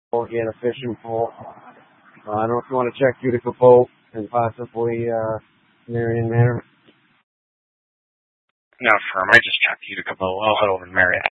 get a fishing pole. I don't know if you want to check Utica Boat and possibly Marion Manor. No, firm. I just checked Utica Boat. I'll head over to Marriott.